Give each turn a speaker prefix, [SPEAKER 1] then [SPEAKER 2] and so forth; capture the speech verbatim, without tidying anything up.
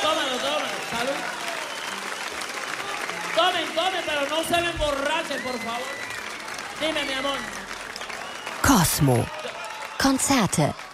[SPEAKER 1] tómalo, tómalo. Salud. Tomen, tomen, pero no se me emborrachen, por favor. Dime, mi amor.
[SPEAKER 2] Cosmo. Konzerte,